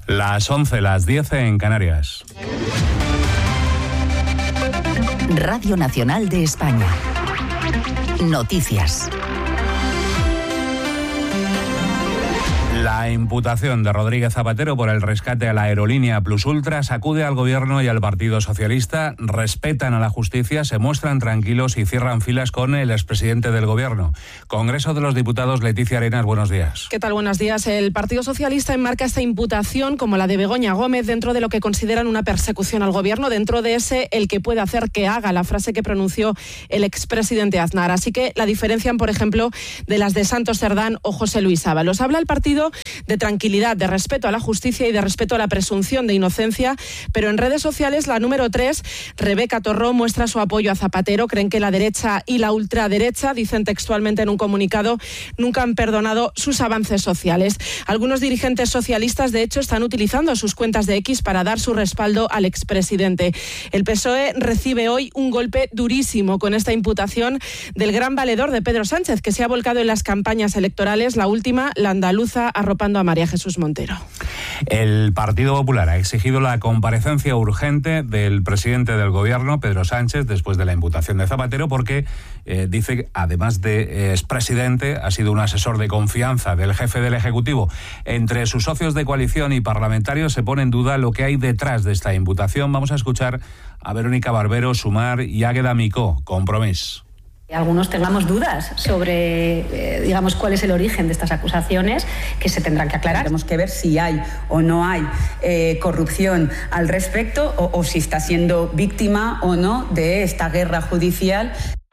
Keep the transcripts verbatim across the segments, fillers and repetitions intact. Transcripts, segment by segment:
Las once, las diez en Canarias. Radio Nacional de España. Noticias. La imputación de Rodríguez Zapatero por el rescate a la aerolínea Plus Ultra sacude al Gobierno y al Partido Socialista. Respetan a la justicia, se muestran tranquilos y cierran filas con el expresidente del Gobierno. Congreso de los Diputados, Leticia Arenas, buenos días. ¿Qué tal? Buenos días. El Partido Socialista enmarca esta imputación como la de Begoña Gómez dentro de lo que consideran una persecución al Gobierno, dentro de ese el que puede hacer que haga, la frase que pronunció el expresidente Aznar. Así que la diferencian, por ejemplo, de las de Santos Cerdán o José Luis Ábalos. Habla el partido de tranquilidad, de respeto a la justicia y de respeto a la presunción de inocencia, pero en redes sociales la número tres, Rebeca Torró, muestra su apoyo a Zapatero. Creen que la derecha y la ultraderecha, dicen textualmente en un comunicado, nunca han perdonado sus avances sociales. Algunos dirigentes socialistas, de hecho, están utilizando sus cuentas de X para dar su respaldo al expresidente. El P S O E recibe hoy un golpe durísimo con esta imputación del gran valedor de Pedro Sánchez, que se ha volcado en las campañas electorales, la última, la andaluza, arropando a María Jesús Montero. El Partido Popular ha exigido la comparecencia urgente del presidente del Gobierno, Pedro Sánchez, después de la imputación de Zapatero, porque eh, dice, además de eh, expresidente, ha sido un asesor de confianza del jefe del Ejecutivo. Entre sus socios de coalición y parlamentarios se pone en duda lo que hay detrás de esta imputación. Vamos a escuchar a Verónica Barbero, Sumar y Águeda Micó, Compromís. Algunos tengamos dudas sobre, eh, digamos, cuál es el origen de estas acusaciones, que se tendrán que aclarar. Tenemos que ver si hay o no hay eh, corrupción al respecto o, o si está siendo víctima o no de esta guerra judicial.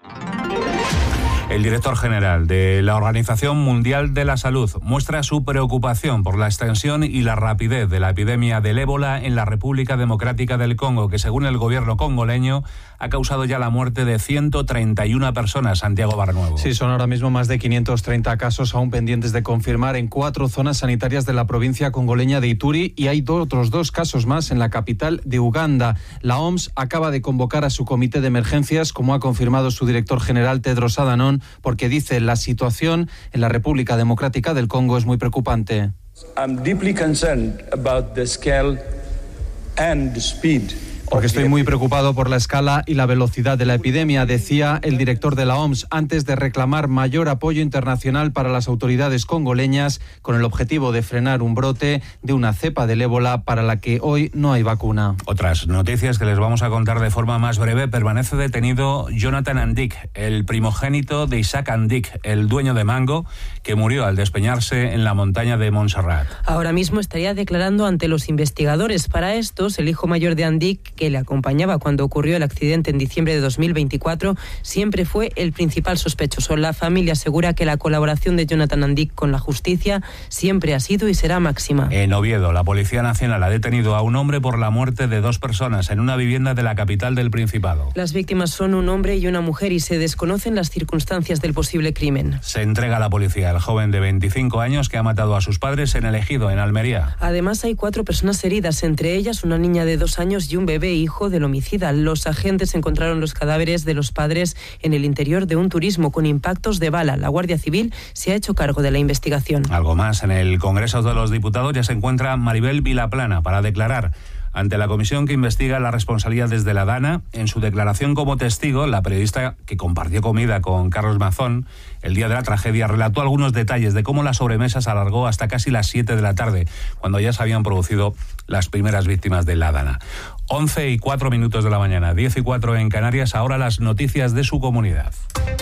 El director general de la Organización Mundial de la Salud muestra su preocupación por la extensión y la rapidez de la epidemia del ébola en la República Democrática del Congo, que según el gobierno congoleño ha causado ya la muerte de ciento treinta y una personas. Santiago Barnuevo. Sí, son ahora mismo más de quinientos treinta casos aún pendientes de confirmar en cuatro zonas sanitarias de la provincia congoleña de Ituri, y hay do- otros dos casos más en la capital de Uganda. La O M S acaba de convocar a su comité de emergencias, como ha confirmado su director general Tedros Adhanom, porque dice la situación en la República Democrática del Congo es muy preocupante. I'm deeply concerned about the scale and the speed. Porque estoy muy preocupado por la escala y la velocidad de la epidemia, decía el director de la O M S, antes de reclamar mayor apoyo internacional para las autoridades congoleñas, con el objetivo de frenar un brote de una cepa del ébola para la que hoy no hay vacuna. Otras noticias que les vamos a contar de forma más breve. Permanece detenido Jonathan Andic, el primogénito de Isaac Andic, el dueño de Mango, que murió al despeñarse en la montaña de Montserrat. Ahora mismo estaría declarando ante los investigadores. Para estos, el hijo mayor de Andic, que le acompañaba cuando ocurrió el accidente en diciembre de dos mil veinticuatro, siempre fue el principal sospechoso. La familia asegura que la colaboración de Jonathan Andic con la justicia siempre ha sido y será máxima. En Oviedo, la Policía Nacional ha detenido a un hombre por la muerte de dos personas en una vivienda de la capital del Principado. Las víctimas son un hombre y una mujer y se desconocen las circunstancias del posible crimen. Se entrega a la policía el joven de veinticinco años que ha matado a sus padres en El Ejido, en Almería. Además, hay cuatro personas heridas, entre ellas una niña de dos años y un bebé hijo del homicida. Los agentes encontraron los cadáveres de los padres en el interior de un turismo con impactos de bala. La Guardia Civil se ha hecho cargo de la investigación. Algo más. En el Congreso de los Diputados ya se encuentra Maribel Vilaplana para declarar ante la comisión que investiga las responsabilidades de la Dana. En su declaración como testigo, la periodista que compartió comida con Carlos Mazón el día de la tragedia relató algunos detalles de cómo la sobremesa se alargó hasta casi las siete de la tarde, cuando ya se habían producido las primeras víctimas de la Dana. once y cuatro minutos de la mañana, diez y cuatro en Canarias. Ahora las noticias de su comunidad.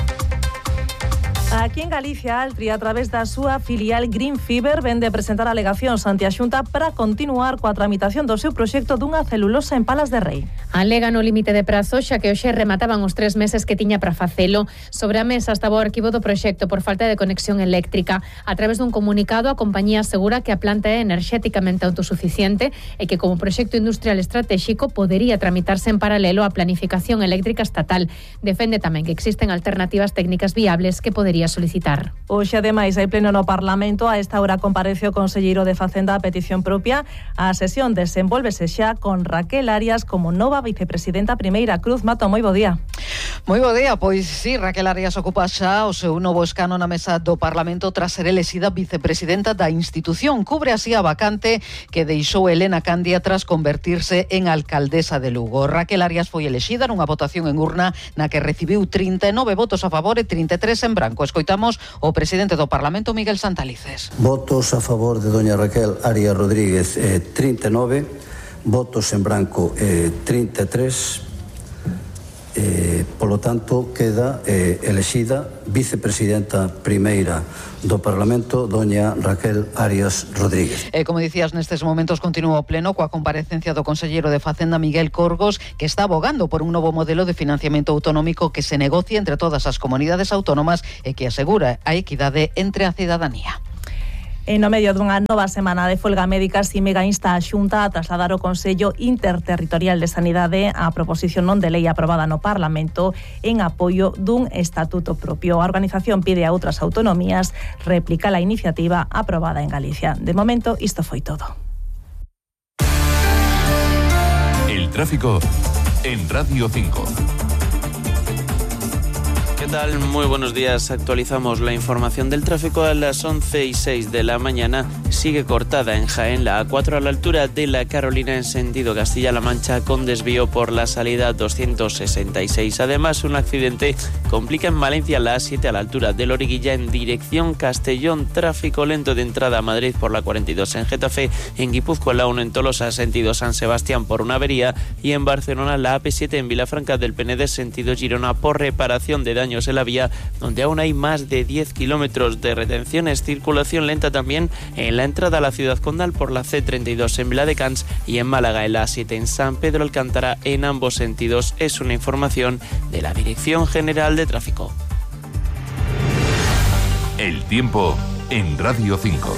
Aquí en Galicia, Altri, a través da súa filial Green Fiber, vende presentar alegacións ante a Xunta para continuar coa tramitación do seu proxecto dunha celulosa en Palas de Rei. Alega no límite de prazo, xa que hoxe remataban os tres meses que tiña para facelo. Sobre a mesa estaba o arquivo do proxecto por falta de conexión eléctrica. A través dun comunicado, a compañía asegura que a planta é enerxéticamente autosuficiente e que como proxecto industrial estratégico podería tramitarse en paralelo á planificación eléctrica estatal. Defende tamén que existen alternativas técnicas viables que poderían podería solicitar. Hoxe, ademais, hai pleno no Parlamento. A esta hora comparece o conselleiro de Facenda a petición propia. A sesión desenvólvese xa con Raquel Arias como nova vicepresidenta primeira. Cruz Mato, moi bo día. Moi bo día, pois sí, Raquel Arias ocupa xa o seu novo escano na mesa do Parlamento tras ser elexida vicepresidenta da institución. Cubre así a vacante que deixou Elena Candia tras convertirse en alcaldesa de Lugo. Raquel Arias foi elexida nunha votación en urna na que recibiu trinta e nove votos a favor e trinta e tres en branco. Escoitamos o presidente do Parlamento, Miguel Santalices. Votos a favor de doña Raquel Arias Rodríguez, eh, trinta e nove, votos en branco, eh, trinta e tres. Eh, polo tanto, queda eh, elexida vicepresidenta primeira do Parlamento, doña Raquel Arias Rodríguez. E como dicías, nestes momentos continúa o pleno coa comparecencia do conselleiro de Facenda, Miguel Corgos, que está abogando por un novo modelo de financiamento autonómico que se negocie entre todas as comunidades autónomas e que asegura a equidade entre a cidadanía. E no medio dunha nova semana de folga médica, Simega insta a Xunta a trasladar o Consello Interterritorial de Sanidade a proposición non de lei aprobada no Parlamento en apoio dun estatuto propio. A organización pide a outras autonomías replicar a iniciativa aprobada en Galicia. De momento, isto foi todo. El tráfico en Radio cinco. ¿Qué tal? Muy buenos días. Actualizamos la información del tráfico a las once y seis de la mañana. Sigue cortada en Jaén la A cuatro a la altura de la Carolina en sentido Castilla-La Mancha con desvío por la salida doscientos sesenta y seis. Además, un accidente complica en Valencia la A siete a la altura de Loriguilla en dirección Castellón. Tráfico lento de entrada a Madrid por la cuarenta y dos en Getafe. En Guipúzcoa la uno en Tolosa sentido San Sebastián por una avería. Y en Barcelona la A P siete en Vilafranca del Penedès sentido Girona por reparación de daños en la vía, donde aún hay más de diez kilómetros de retenciones. Circulación lenta también en la entrada a la ciudad condal por la C treinta y dos en Viladecans y en Málaga en la A siete en San Pedro Alcántara en ambos sentidos. Es una información de la Dirección General de Tráfico. El tiempo en Radio cinco.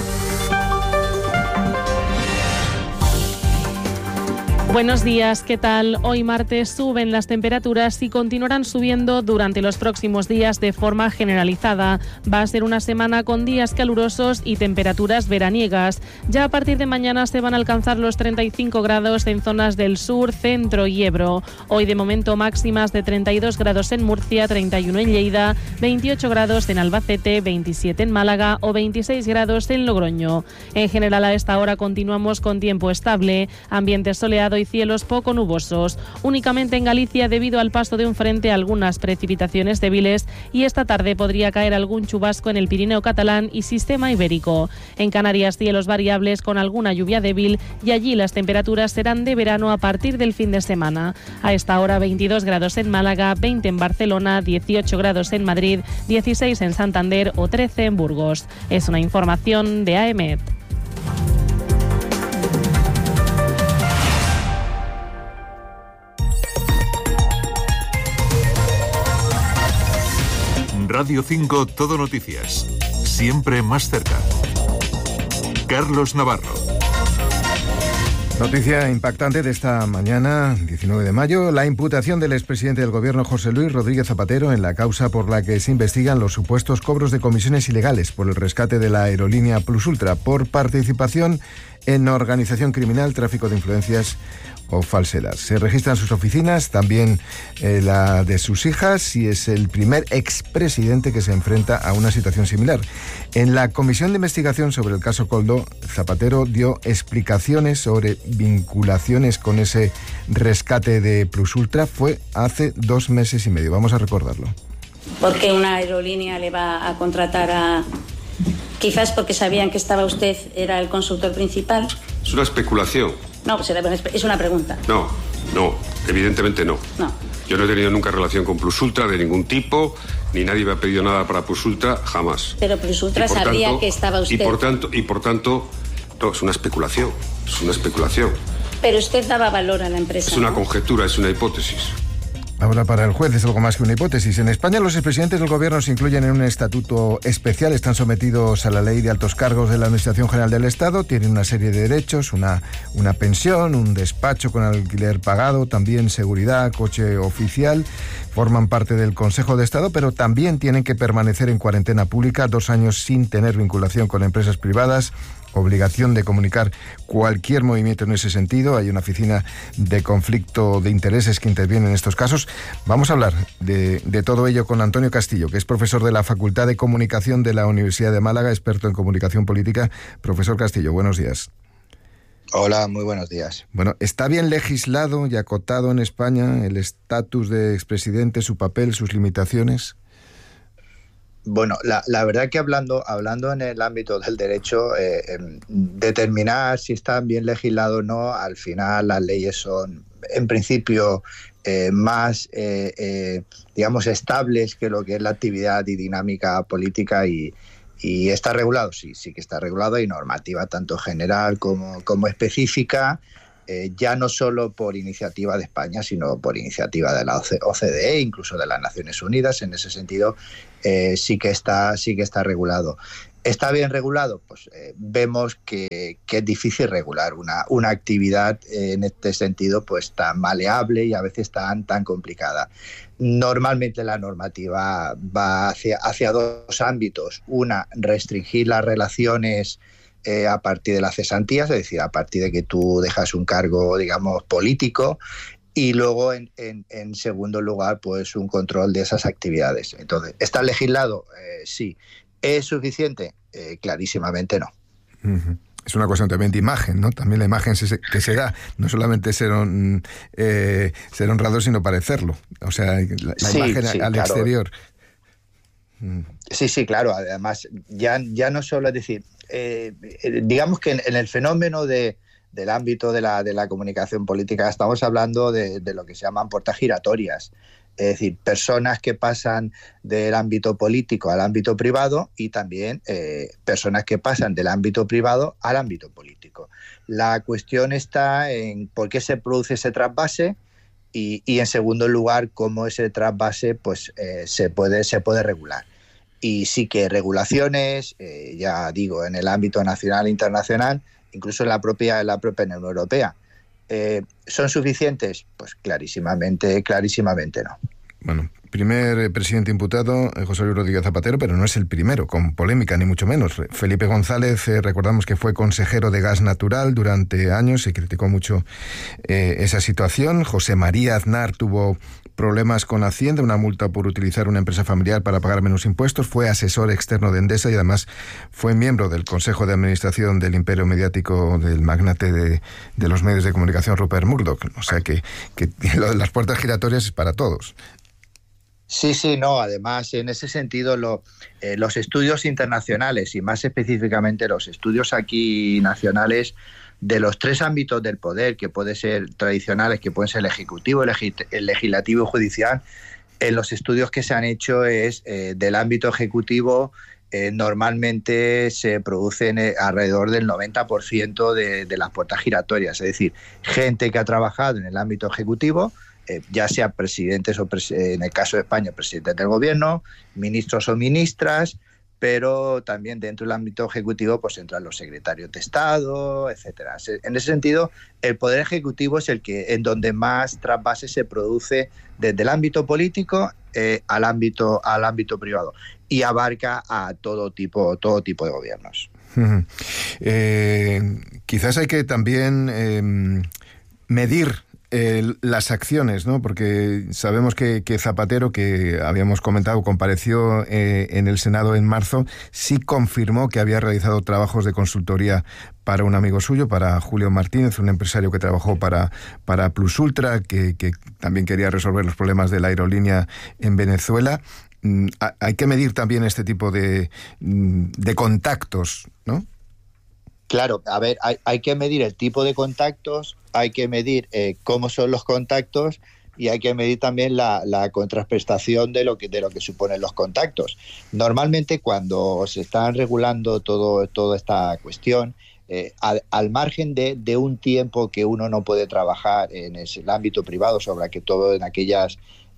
Buenos días, ¿qué tal? Hoy martes suben las temperaturas y continuarán subiendo durante los próximos días de forma generalizada. Va a ser una semana con días calurosos y temperaturas veraniegas. Ya a partir de mañana se van a alcanzar los treinta y cinco grados en zonas del sur, centro y Ebro. Hoy de momento máximas de treinta y dos grados en Murcia, treinta y uno en Lleida, veintiocho grados en Albacete, veintisiete en Málaga o veintiséis grados en Logroño. En general a esta hora continuamos con tiempo estable, ambiente soleado y cielos poco nubosos. Únicamente en Galicia, debido al paso de un frente, algunas precipitaciones débiles y esta tarde podría caer algún chubasco en el Pirineo catalán y sistema ibérico. En Canarias, cielos variables con alguna lluvia débil y allí las temperaturas serán de verano a partir del fin de semana. A esta hora veintidós grados en Málaga, veinte en Barcelona, dieciocho grados en Madrid, dieciséis en Santander o trece en Burgos. Es una información de A E M E T. Radio cinco Todo Noticias. Siempre más cerca. Carlos Navarro. Noticia impactante de esta mañana, diecinueve de mayo, la imputación del expresidente del Gobierno, José Luis Rodríguez Zapatero, en la causa por la que se investigan los supuestos cobros de comisiones ilegales por el rescate de la aerolínea Plus Ultra, por participación en organización criminal, tráfico de influencias o falsedad. Se registran sus oficinas, también eh, la de sus hijas, y es el primer expresidente que se enfrenta a una situación similar. En la comisión de investigación sobre el caso Koldo, Zapatero dio explicaciones sobre vinculaciones con ese rescate de Plus Ultra. Fue hace dos meses y medio. Vamos a recordarlo. ¿Por qué una aerolínea le va a contratar a...? Quizás porque sabían que estaba usted, era el consultor principal. Es una especulación. No, pues es una pregunta. No, no, evidentemente no. No. Yo no he tenido nunca relación con Plus Ultra de ningún tipo, ni nadie me ha pedido nada para Plus Ultra, jamás. Pero Plus Ultra sabía tanto, que estaba usted... Y por tanto, y por tanto, no, es una especulación, es una especulación. Pero usted daba valor a la empresa. Es una ¿no? conjetura, es una hipótesis. Ahora, para el juez es algo más que una hipótesis. En España, los expresidentes del gobierno se incluyen en un estatuto especial, están sometidos a la ley de altos cargos de la Administración General del Estado, tienen una serie de derechos, una, una pensión, un despacho con alquiler pagado, también seguridad, coche oficial, forman parte del Consejo de Estado, pero también tienen que permanecer en cuarentena pública dos años sin tener vinculación con empresas privadas, obligación de comunicar cualquier movimiento en ese sentido. Hay una oficina de conflicto de intereses que interviene en estos casos. Vamos a hablar de, de todo ello con Antonio Castillo, que es profesor de la Facultad de Comunicación de la Universidad de Málaga, experto en comunicación política. Profesor Castillo, buenos días. Hola, muy buenos días. Bueno, ¿está bien legislado y acotado en España el estatus de expresidente, su papel, sus limitaciones? Bueno, la, la verdad que hablando, hablando en el ámbito del derecho, eh, eh, determinar si están bien legislados o no, al final las leyes son, en principio, eh, más, eh, eh, digamos, estables que lo que es la actividad y dinámica política y, y está regulado, sí, sí que está regulado. Hay normativa tanto general como, como específica, eh, ya no solo por iniciativa de España, sino por iniciativa de la O C D E, incluso de las Naciones Unidas. En ese sentido, eh, sí que está, sí que está regulado. ¿Está bien regulado? Pues eh, vemos que, que es difícil regular una, una actividad eh, en este sentido pues tan maleable y a veces tan, tan complicada. Normalmente la normativa va hacia, hacia dos ámbitos. Una, restringir las relaciones Eh, a partir de las cesantías, es decir, a partir de que tú dejas un cargo, digamos, político, y luego, en, en, en segundo lugar, pues un control de esas actividades. Entonces, ¿está legislado? Eh, sí. ¿Es suficiente? Eh, clarísimamente no. Uh-huh. Es una cuestión también de imagen, ¿no? También la imagen se, que se da, no solamente ser, un, eh, ser honrado, sino parecerlo. O sea, la, la sí, imagen sí, al claro. exterior. Sí, sí, claro. Además, ya, ya no solo es decir, eh, digamos que en, en el fenómeno de, del ámbito de la, de la comunicación política estamos hablando de, de lo que se llaman puertas giratorias. Es decir, personas que pasan del ámbito político al ámbito privado y también eh, personas que pasan del ámbito privado al ámbito político. La cuestión está en por qué se produce ese trasvase y, y en segundo lugar, cómo ese trasvase pues, eh, se, puede, se puede regular. Y sí que regulaciones, eh, ya digo, en el ámbito nacional e internacional, incluso en la propia, en la propia Unión Europea. Eh, ¿Son suficientes? Pues clarísimamente, clarísimamente no. Bueno, primer presidente imputado, José Luis Rodríguez Zapatero, pero no es el primero, con polémica, ni mucho menos. Felipe González, eh, recordamos que fue consejero de Gas Natural durante años, se criticó mucho eh, esa situación. José María Aznar tuvo problemas con Hacienda, una multa por utilizar una empresa familiar para pagar menos impuestos, fue asesor externo de Endesa y además fue miembro del Consejo de Administración del imperio mediático del magnate de, de los medios de comunicación Rupert Murdoch. O sea que, que lo de las puertas giratorias es para todos. Sí, sí, no. Además, en ese sentido, lo, eh, los estudios internacionales y más específicamente los estudios aquí nacionales de los tres ámbitos del poder, que pueden ser tradicionales, que pueden ser el ejecutivo, el, legit- el legislativo y judicial, en los estudios que se han hecho es eh, del ámbito ejecutivo, eh, normalmente se producen eh, alrededor del noventa por ciento de, de las puertas giratorias, es decir, gente que ha trabajado en el ámbito ejecutivo, eh, ya sea presidentes o pres- en el caso de España, presidentes del gobierno, ministros o ministras, pero también dentro del ámbito ejecutivo pues entran los secretarios de Estado, etcétera. En ese sentido, el poder ejecutivo es el que en donde más trasvase se produce desde el ámbito político eh, al ámbito al ámbito privado y abarca a todo tipo todo tipo de gobiernos. Uh-huh. Eh, quizás hay que también eh, medir Eh, las acciones, ¿no? Porque sabemos que, que Zapatero, que habíamos comentado, compareció eh, en el Senado en marzo, sí confirmó que había realizado trabajos de consultoría para un amigo suyo, para Julio Martínez, un empresario que trabajó para, para Plus Ultra, que, que también quería resolver los problemas de la aerolínea en Venezuela. Mm, hay que medir también este tipo de, de contactos, ¿no? Claro, a ver, hay, hay que medir el tipo de contactos, hay que medir eh, cómo son los contactos y hay que medir también la, la contraprestación de lo que de lo que suponen los contactos. Normalmente cuando se están regulando todo toda esta cuestión, eh, al, al margen de, de un tiempo que uno no puede trabajar en el ámbito privado, sobre que todo en aquellas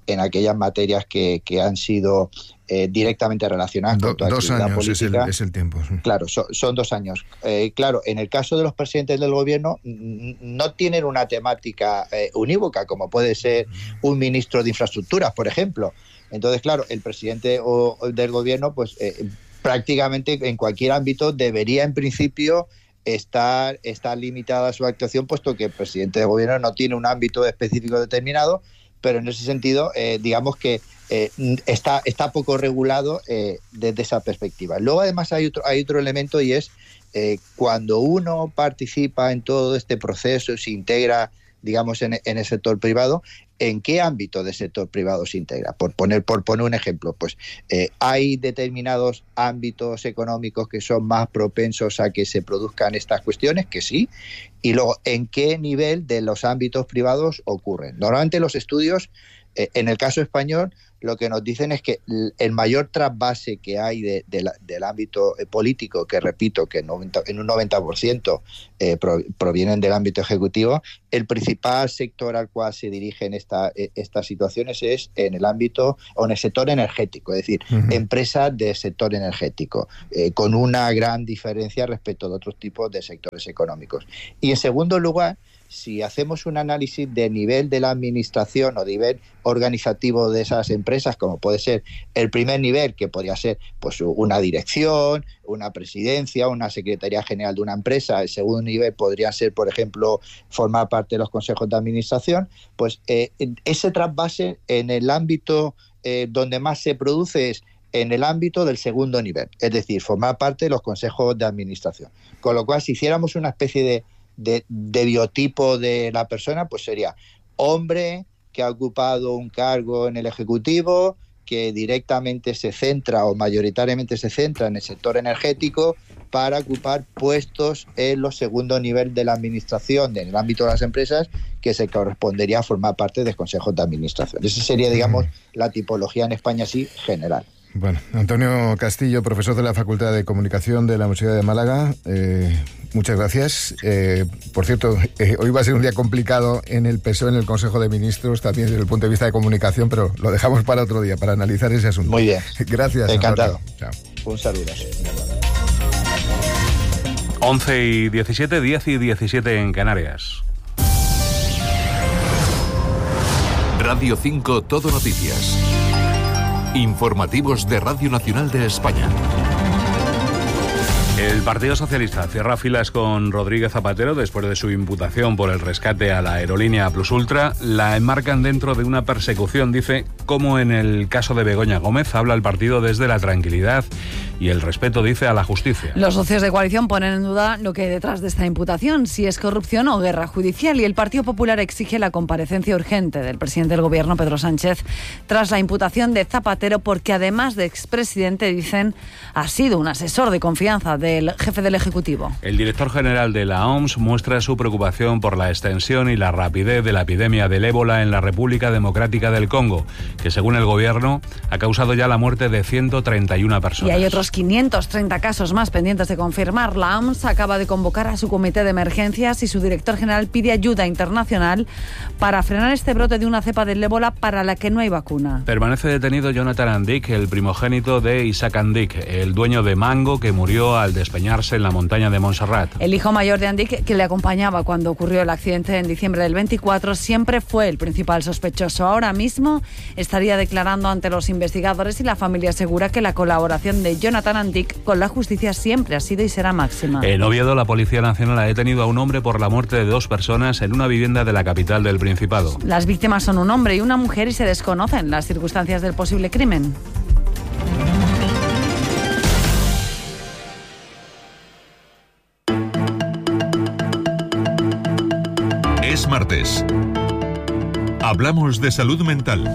en aquellas materias que, que han sido eh, directamente relacionadas Do, con toda dos actividad años política. Es el, es el tiempo. Sí. Claro, so, son dos años. Eh, claro, en el caso de los presidentes del gobierno n- no tienen una temática eh, unívoca, como puede ser un ministro de infraestructuras, por ejemplo. Entonces, claro, el presidente o, o del gobierno, pues eh, prácticamente en cualquier ámbito debería, en principio, estar, estar limitada su actuación, puesto que el presidente del gobierno no tiene un ámbito específico determinado, pero en ese sentido, eh, digamos que eh, está, está poco regulado eh, desde esa perspectiva. Luego, además, hay otro, hay otro elemento, y es eh, cuando uno participa en todo este proceso, se integra, digamos, en, en el sector privado, ¿en qué ámbito del sector privado se integra? Por poner, por poner un ejemplo, pues eh, hay determinados ámbitos económicos que son más propensos a que se produzcan estas cuestiones, que sí, y luego, ¿en qué nivel de los ámbitos privados ocurren? Normalmente los estudios, eh, en el caso español, lo que nos dicen es que el mayor trasvase que hay de, de la, del ámbito político, que repito, que noventa, en un noventa por ciento eh, pro, provienen del ámbito ejecutivo, el principal sector al cual se dirigen esta, estas situaciones es en el ámbito o en el sector energético, es decir, uh-huh. empresas del sector energético, eh, con una gran diferencia respecto de otros tipos de sectores económicos. Y en segundo lugar, si hacemos un análisis de nivel de la administración o nivel organizativo de esas empresas, como puede ser el primer nivel, que podría ser pues una dirección, una presidencia, una secretaría general de una empresa, el segundo nivel podría ser, por ejemplo, formar parte de los consejos de administración, pues eh, ese trasvase en el ámbito eh, donde más se produce es en el ámbito del segundo nivel, es decir, formar parte de los consejos de administración. Con lo cual, si hiciéramos una especie de De, de biotipo de la persona, pues sería hombre que ha ocupado un cargo en el Ejecutivo, que directamente se centra o mayoritariamente se centra en el sector energético para ocupar puestos en los segundos niveles de la administración, en el ámbito de las empresas, que se correspondería a formar parte de consejos de administración. Esa sería, digamos, la tipología en España, sí, general. Bueno, Antonio Castillo, profesor de la Facultad de Comunicación de la Universidad de Málaga, eh, muchas gracias. Eh, por cierto, eh, hoy va a ser un día complicado en el P S O E, en el Consejo de Ministros, también desde el punto de vista de comunicación, pero lo dejamos para otro día, para analizar ese asunto. Muy bien. Gracias. Encantado. Chao. Un saludo. once y diecisiete, diez y diecisiete en Canarias. Radio cinco Todo Noticias. Informativos de Radio Nacional de España. El Partido Socialista cierra filas con Rodríguez Zapatero después de su imputación por el rescate a la aerolínea Plus Ultra. La enmarcan dentro de una persecución, dice, como en el caso de Begoña Gómez. Habla el partido desde la tranquilidad y el respeto, dice, a la justicia. Los socios de coalición ponen en duda lo que hay detrás de esta imputación, si es corrupción o guerra judicial, y el Partido Popular exige la comparecencia urgente del presidente del Gobierno, Pedro Sánchez, tras la imputación de Zapatero, porque además de expresidente, dicen, ha sido un asesor de confianza de del jefe del Ejecutivo. El director general de la O M S muestra su preocupación por la extensión y la rapidez de la epidemia del ébola en la República Democrática del Congo, que según el gobierno ha causado ya la muerte de ciento treinta y una personas. Y hay otros quinientos treinta casos más pendientes de confirmar. La O M S acaba de convocar a su comité de emergencias y su director general pide ayuda internacional para frenar este brote de una cepa del ébola para la que no hay vacuna. Permanece detenido Jonathan Andic, el primogénito de Isaac Andic, el dueño de Mango, que murió al despeñarse en la montaña de Montserrat. El hijo mayor de Andic, que le acompañaba cuando ocurrió el accidente en diciembre del veinticuatro, siempre fue el principal sospechoso. Ahora mismo estaría declarando ante los investigadores y la familia asegura que la colaboración de Jonathan Andic con la justicia siempre ha sido y será máxima. En Oviedo, la Policía Nacional ha detenido a un hombre por la muerte de dos personas en una vivienda de la capital del Principado. Las víctimas son un hombre y una mujer y se desconocen las circunstancias del posible crimen. Es martes. Hablamos de salud mental.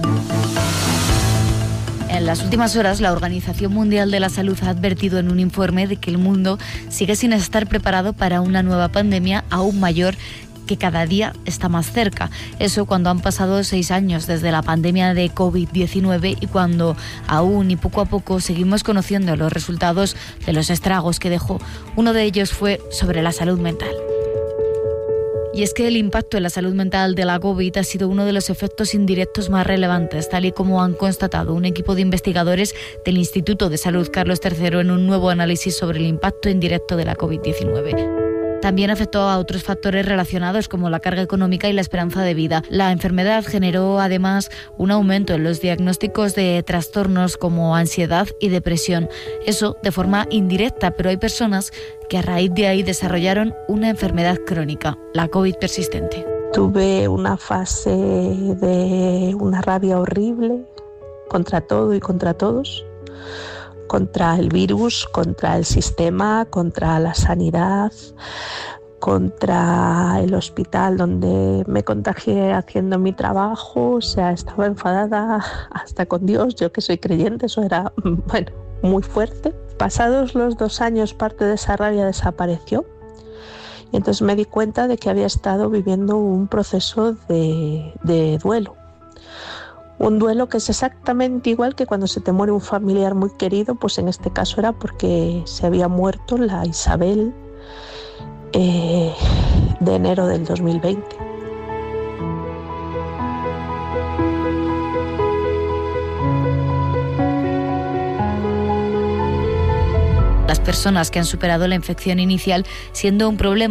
En las últimas horas, la Organización Mundial de la Salud ha advertido en un informe de que el mundo sigue sin estar preparado para una nueva pandemia aún mayor que cada día está más cerca. Eso cuando han pasado seis años desde la pandemia de covid diecinueve y cuando aún y poco a poco seguimos conociendo los resultados de los estragos que dejó. Uno de ellos fue sobre la salud mental. Y es que el impacto en la salud mental de la COVID ha sido uno de los efectos indirectos más relevantes, tal y como han constatado un equipo de investigadores del Instituto de Salud Carlos tercero en un nuevo análisis sobre el impacto indirecto de la COVID diecinueve. También afectó a otros factores relacionados como la carga económica y la esperanza de vida. La enfermedad generó además un aumento en los diagnósticos de trastornos como ansiedad y depresión. Eso de forma indirecta, pero hay personas que a raíz de ahí desarrollaron una enfermedad crónica, la COVID persistente. Tuve una fase de una rabia horrible contra todo y contra todos. Contra el virus, contra el sistema, contra la sanidad, contra el hospital donde me contagié haciendo mi trabajo. O sea, estaba enfadada hasta con Dios, yo que soy creyente, eso era, bueno, muy fuerte. Pasados los dos años, parte de esa rabia desapareció. Y entonces me di cuenta de que había estado viviendo un proceso de, de duelo. Un duelo que es exactamente igual que cuando se te muere un familiar muy querido, pues en este caso era porque se había muerto la Isabel eh, de enero del dos mil veinte. Las personas que han superado la infección inicial, siendo un problema